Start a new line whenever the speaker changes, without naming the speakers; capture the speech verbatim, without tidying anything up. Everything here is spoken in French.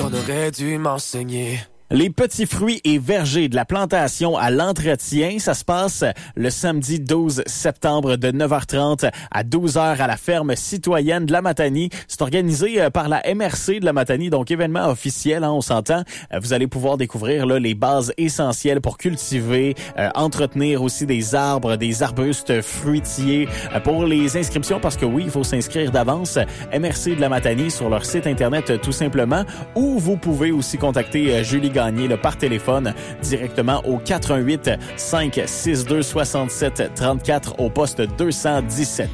qu'on aurait dû m'enseigner.
Les petits fruits et vergers de la plantation à l'entretien, ça se passe le samedi douze septembre de neuf heures trente à douze heures à la ferme citoyenne de la Matanie. C'est organisé par la M R C de la Matanie, donc événement officiel, hein, on s'entend. Vous allez pouvoir découvrir là, les bases essentielles pour cultiver, euh, entretenir aussi des arbres, des arbustes fruitiers. Euh, pour les inscriptions, parce que oui, il faut s'inscrire d'avance, M R C de la Matanie sur leur site internet euh, tout simplement, ou vous pouvez aussi contacter euh, Julie Gagné là, par téléphone directement au quatre un huit, cinq six deux, six sept trois quatre au poste deux cent dix-sept.